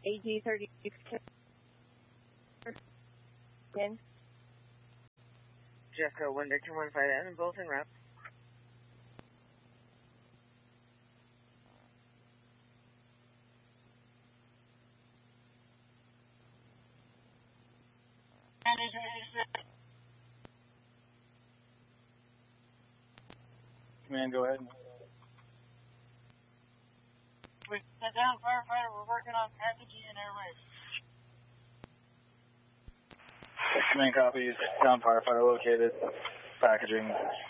AG-30. Jeffco 1 Victor 1 5 and both en route. Command, go ahead. We sent down firefighter. We're working on packaging and airways. Command copies. Down firefighter located. Packaging